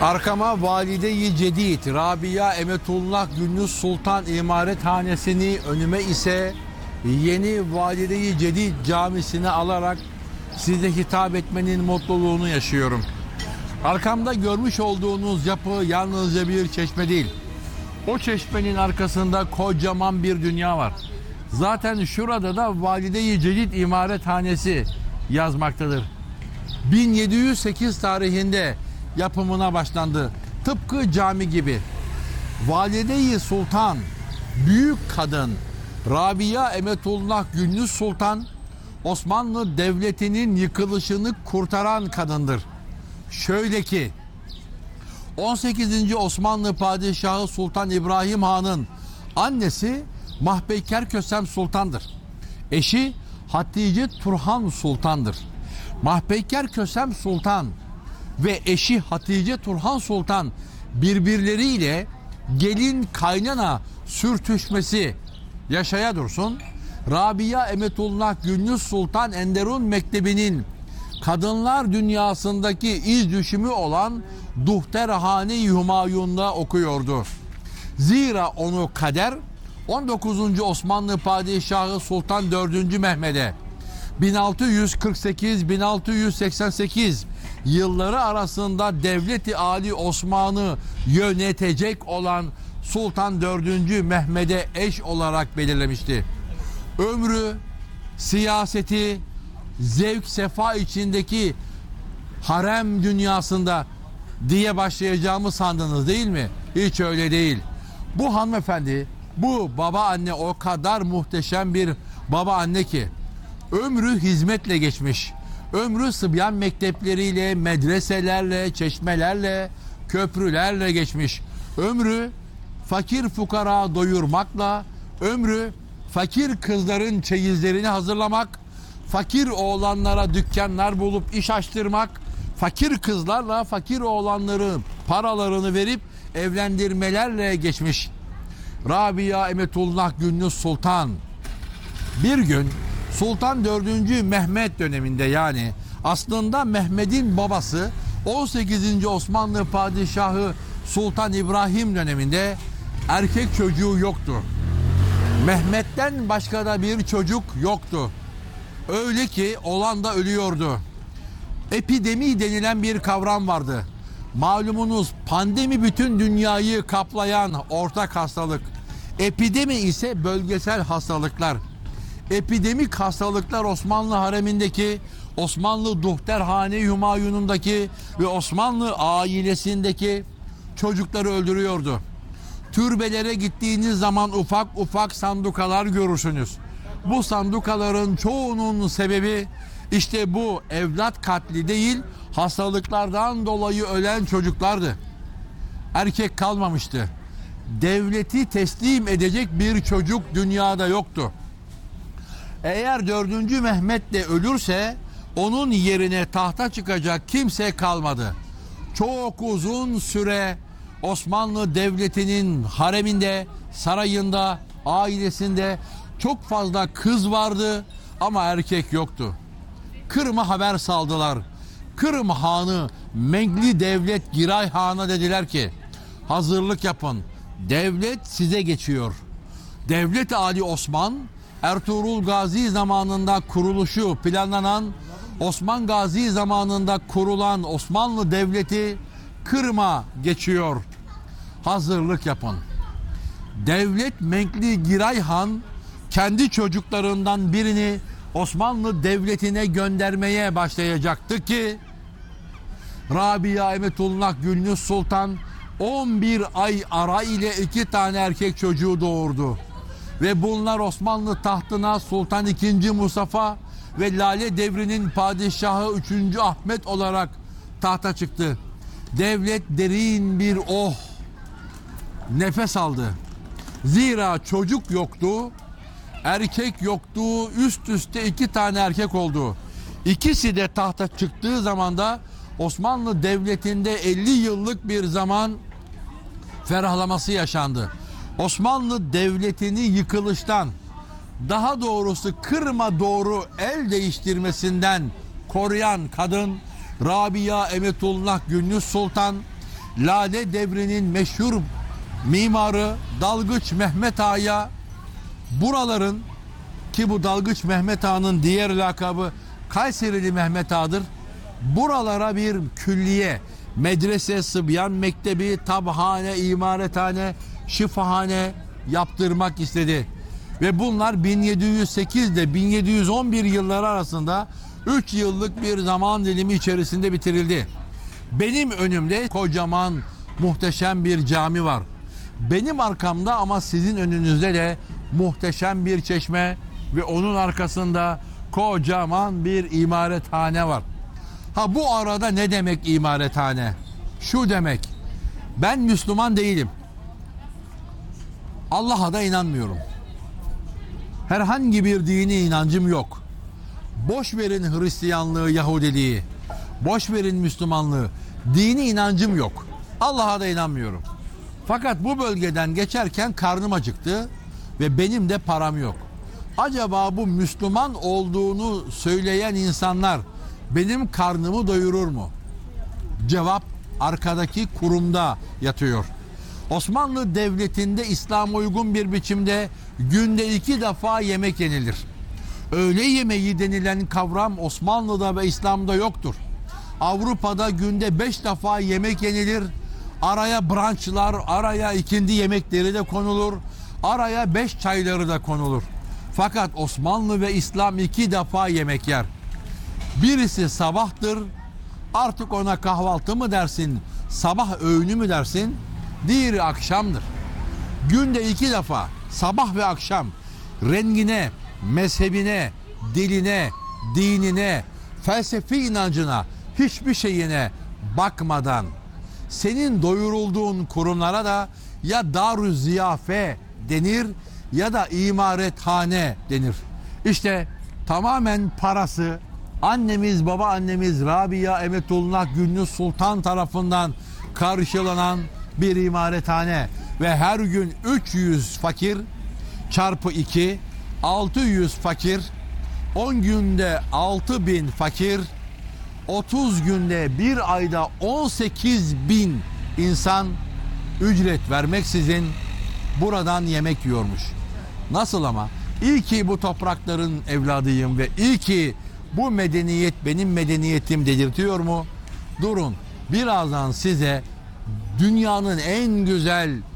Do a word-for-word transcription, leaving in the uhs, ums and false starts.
Arkama Valide-i Cedid Rabia Emetullah Gündüz Sultan İmarethanesini, önüme ise yeni Valide-i Cedid camisini alarak size hitap etmenin mutluluğunu yaşıyorum. Arkamda görmüş olduğunuz yapı yalnızca bir çeşme değil. O çeşmenin arkasında kocaman bir dünya var. Zaten şurada da Valide-i Cedid İmarethanesi yazmaktadır. bin yedi yüz sekiz tarihinde yapımına başlandı. Tıpkı cami gibi. Valide-i Sultan, büyük kadın Rabia Emetullah Gündüz Sultan, Osmanlı Devleti'nin yıkılışını kurtaran kadındır. Şöyle ki, on sekizinci Osmanlı Padişahı Sultan İbrahim Han'ın annesi Mahpeyker Kösem Sultan'dır. Eşi Hatice Turhan Sultan'dır. Mahpeyker Kösem Sultan ve eşi Hatice Turhan Sultan birbirleriyle gelin kaynana sürtüşmesi yaşaya dursun. Rabia Emetullah Gündüz Sultan Enderun Mektebi'nin kadınlar dünyasındaki iz düşümü olan Duhterhane-i Hümayun'da okuyordu. Zira onu kader on dokuzuncu Osmanlı Padişahı Sultan dördüncü Mehmet'e bin altı yüz kırk sekiz bin altı yüz seksen sekiz yılları arasında Devlet-i Ali Osman'ı yönetecek olan Sultan dördüncü Mehmet'e eş olarak belirlemişti. Ömrü, siyaseti, zevk sefa içindeki harem dünyasında diye başlayacağımı sandınız değil mi? Hiç öyle değil. Bu hanımefendi, bu baba anne o kadar muhteşem bir baba anne ki ömrü hizmetle geçmiş. Ömrü Sıbyan mektepleriyle, medreselerle, çeşmelerle, köprülerle geçmiş. Ömrü fakir fukara doyurmakla, ömrü fakir kızların çeyizlerini hazırlamak, fakir oğlanlara dükkanlar bulup iş açtırmak, fakir kızlarla fakir oğlanların paralarını verip evlendirmelerle geçmiş. Rabia Emetullah Gündüz Sultan bir gün Sultan dördüncü Mehmet döneminde, yani aslında Mehmet'in babası on sekizinci Osmanlı Padişahı Sultan İbrahim döneminde erkek çocuğu yoktu. Mehmet'ten başka da bir çocuk yoktu. Öyle ki olan da ölüyordu. Epidemi denilen bir kavram vardı. Malumunuz pandemi bütün dünyayı kaplayan ortak hastalık. Epidemi ise bölgesel hastalıklar. Epidemik hastalıklar Osmanlı haremindeki, Osmanlı Duhterhane-i Hümayun'undaki ve Osmanlı ailesindeki çocukları öldürüyordu. Türbelere gittiğiniz zaman ufak ufak sandukalar görürsünüz. Bu sandukaların çoğunun sebebi işte bu evlat katli değil, hastalıklardan dolayı ölen çocuklardı. Erkek kalmamıştı. Devleti teslim edecek bir çocuk dünyada yoktu. Eğer dördüncü Mehmet de ölürse onun yerine tahta çıkacak kimse kalmadı. Çok uzun süre Osmanlı Devleti'nin hareminde, sarayında, ailesinde çok fazla kız vardı ama erkek yoktu. Kırım'a haber saldılar. Kırım Hanı Mengli Devlet Giray Han'a dediler ki hazırlık yapın. Devlet size geçiyor. Devlet-i Ali Osman, Ertuğrul Gazi zamanında kuruluşu planlanan, Osman Gazi zamanında kurulan Osmanlı Devleti Kırım'a geçiyor. Hazırlık yapın. Devlet Mengli Giray Han kendi çocuklarından birini Osmanlı Devleti'ne göndermeye başlayacaktı ki Rabia Emetullah Gündüz Sultan on bir ay ara ile iki tane erkek çocuğu doğurdu. Ve bunlar Osmanlı tahtına Sultan ikinci Mustafa ve Lale Devri'nin padişahı üçüncü Ahmet olarak tahta çıktı. Devlet derin bir oh nefes aldı. Zira çocuk yoktu, erkek yoktu, üst üste iki tane erkek oldu. İkisi de tahta çıktığı zaman da Osmanlı Devleti'nde elli yıllık bir zaman ferahlaması yaşandı. Osmanlı Devleti'ni yıkılıştan, daha doğrusu Kırım'a doğru el değiştirmesinden koruyan kadın Rabia Emetullah Gündüz Sultan Lale devrinin meşhur mimarı Dalgıç Mehmet Ağa'ya buraların, ki bu Dalgıç Mehmet Ağa'nın diğer lakabı Kayserili Mehmet Ağa'dır, buralara bir külliye, medrese, sıbyan mektebi, tabhane, imarethane, şifahane yaptırmak istedi. Ve bunlar bin yedi yüz sekiz ile bin yedi yüz on bir yılları arasında üç yıllık bir zaman dilimi içerisinde bitirildi. Benim önümde kocaman, muhteşem bir cami var. Benim arkamda ama sizin önünüzde de muhteşem bir çeşme ve onun arkasında kocaman bir imarethane var. Ha, bu arada ne demek imarethane? Şu demek: ben Müslüman değilim. Allah'a da inanmıyorum. Herhangi bir dini inancım yok. Boş verin Hristiyanlığı, Yahudiliği. Boş verin Müslümanlığı. Dini inancım yok. Allah'a da inanmıyorum. Fakat bu bölgeden geçerken karnım acıktı ve benim de param yok. Acaba bu Müslüman olduğunu söyleyen insanlar benim karnımı doyurur mu? Cevap arkadaki kurumda yatıyor. Osmanlı Devleti'nde İslam'a uygun bir biçimde günde iki defa yemek yenilir. Öğle yemeği denilen kavram Osmanlı'da ve İslam'da yoktur. Avrupa'da günde beş defa yemek yenilir. Araya brunchlar, araya ikindi yemekleri de konulur. Araya beş çayları da konulur. Fakat Osmanlı ve İslam iki defa yemek yer. Birisi sabahtır. Artık ona kahvaltı mı dersin, sabah öğünü mü dersin? Diğeri akşamdır. Günde iki defa, sabah ve akşam, rengine, mezhebine, diline, dinine, felsefi inancına, hiçbir şeyine bakmadan senin doyurulduğun kurumlara da ya darü ziyafe denir ya da imarethane denir. İşte tamamen parası annemiz, babaannemiz Rabia Emetullah Gündüz Sultan tarafından karşılanan bir imarethane ve her gün üç yüz fakir çarpı iki, altı yüz fakir, on günde altı bin fakir, otuz günde bir ayda on sekiz bin insan ücret vermeksizin buradan yemek yiyormuş. Nasıl ama? İyi ki bu toprakların evladıyım ve iyi ki bu medeniyet benim medeniyetim dedirtiyor mu? Durun, birazdan size dünyanın en güzel